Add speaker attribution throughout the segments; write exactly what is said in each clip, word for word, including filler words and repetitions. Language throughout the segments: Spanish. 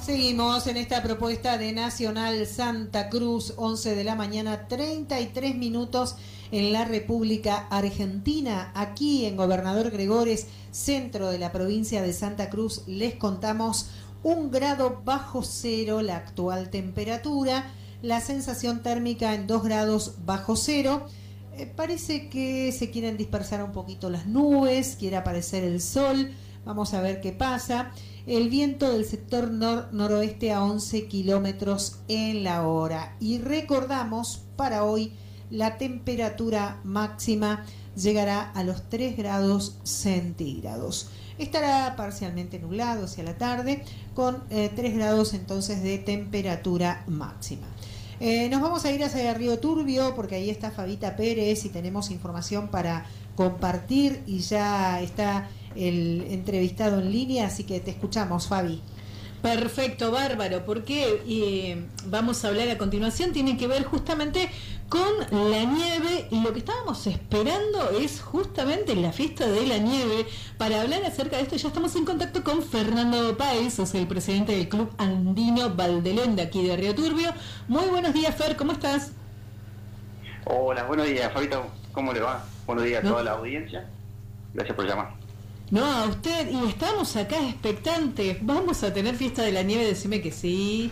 Speaker 1: Seguimos en esta propuesta de Nacional Santa Cruz, once de la mañana, treinta y tres minutos en la República Argentina. Aquí en Gobernador Gregores, centro de la provincia de Santa Cruz, les contamos un grado bajo cero la actual temperatura, la sensación térmica en dos grados bajo cero. Eh, parece que se quieren dispersar un poquito las nubes, quiere aparecer el sol, vamos a ver qué pasa. El viento del sector nor-noroeste a once kilómetros en la hora. Y recordamos, para hoy la temperatura máxima llegará a los tres grados centígrados. Estará parcialmente nublado hacia la tarde, con eh, tres grados entonces de temperatura máxima. Eh, nos vamos a ir hacia Río Turbio, porque ahí está Fabita Pérez y tenemos información para compartir, y ya está el entrevistado en línea, así que te escuchamos, Fabi.
Speaker 2: Perfecto, bárbaro, porque eh, vamos a hablar a continuación, tiene que ver justamente con la nieve, y lo que estábamos esperando es justamente la fiesta de la nieve. Para hablar acerca de esto ya estamos en contacto con Fernando Páez, es el presidente del Club Andino Valdelén de aquí de Río Turbio. Muy buenos días, Fer, ¿cómo estás?
Speaker 3: Hola, buenos días, Fabito, ¿cómo le va? Buenos días a
Speaker 2: ¿No?
Speaker 3: toda la audiencia, gracias por llamar.
Speaker 2: No, a usted, y estamos acá expectantes. ¿Vamos a tener fiesta de la nieve? Decime que sí.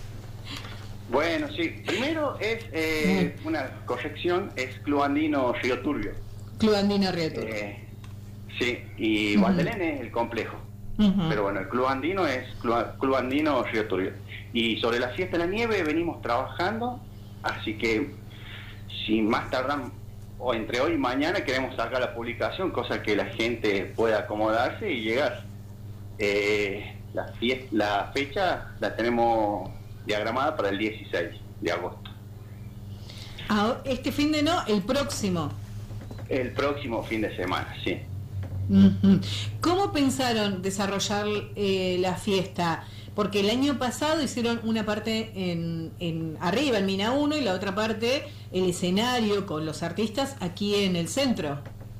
Speaker 3: Bueno, sí, primero es eh, una corrección, es Club Andino Río Turbio.
Speaker 2: Club Andino Río Turbio.
Speaker 3: Eh, sí, y
Speaker 2: Uh-huh.
Speaker 3: Valdelén es el complejo.
Speaker 2: Uh-huh.
Speaker 3: Pero bueno, el Club Andino es Club, Club Andino Río Turbio. Y sobre la fiesta de la nieve venimos trabajando, así que si más tardan, o entre hoy y mañana, queremos sacar la publicación, cosa que la gente pueda acomodarse y llegar. Eh, la, fiesta, la fecha la tenemos diagramada para el dieciséis de agosto.
Speaker 2: Ah, este fin de no, el próximo.
Speaker 3: El próximo fin de semana, sí.
Speaker 2: Uh-huh. ¿Cómo pensaron desarrollar eh, la fiesta? Porque el año pasado hicieron una parte en, en arriba, en Mina uno, y la otra parte, el escenario con los artistas aquí en el centro.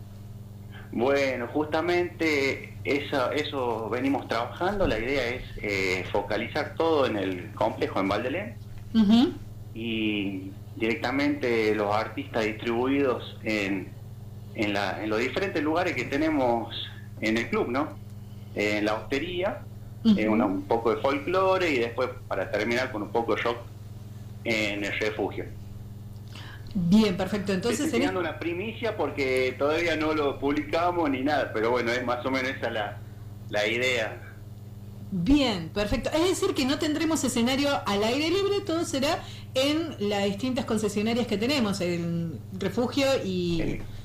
Speaker 3: Bueno, justamente eso, eso venimos trabajando. La idea es eh, focalizar todo en el complejo en Valdelén,
Speaker 2: Uh-huh.
Speaker 3: y directamente los artistas distribuidos en, en, la, en los diferentes lugares que tenemos en el club, ¿no? Eh, en la hostería,
Speaker 2: Uh-huh.
Speaker 3: eh, una, un poco de folclore, y después para terminar con un poco de rock en el refugio.
Speaker 2: Bien, perfecto. Entonces
Speaker 3: Estoy
Speaker 2: sería...
Speaker 3: dando una primicia porque todavía no lo publicamos ni nada, pero bueno, es más o menos esa la, la idea.
Speaker 2: Bien, perfecto. Es decir, que no tendremos escenario al aire libre, todo será en las distintas concesionarias que tenemos, el refugio y,